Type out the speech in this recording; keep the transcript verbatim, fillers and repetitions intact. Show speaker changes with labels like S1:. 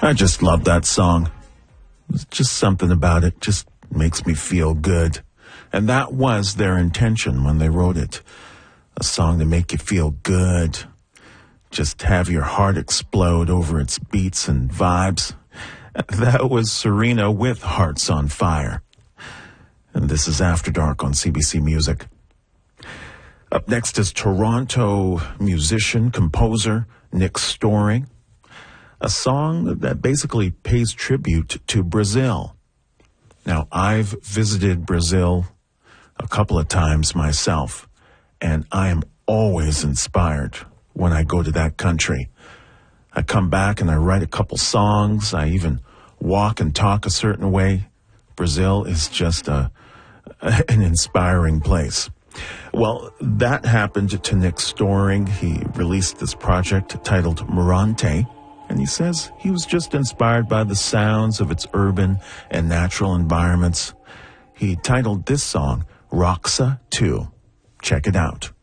S1: I just love that song. There's just something about it just makes me feel good. And that was their intention when they wrote it. A song to make you feel good. Just have your heart explode over its beats and vibes. That was Serena with Hearts on Fire. And this is After Dark on C B C Music. Up next is Toronto musician, composer Nick Storing. A song that basically pays tribute to Brazil. Now, I've visited Brazil a couple of times myself, and I am always inspired when I go to that country. I come back and I write a couple songs. I even walk and talk a certain way. Brazil is just a, an inspiring place. Well, that happened to Nick Storing. He released this project titled Morante, and he says he was just inspired by the sounds of its urban and natural environments. He titled this song Roxa two. Check it out.